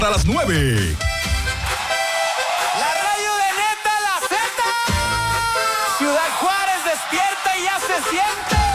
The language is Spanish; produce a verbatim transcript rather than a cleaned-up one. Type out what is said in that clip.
A las nueve. La radio de Neta, la Z. Ciudad Juárez despierta y ya se siente.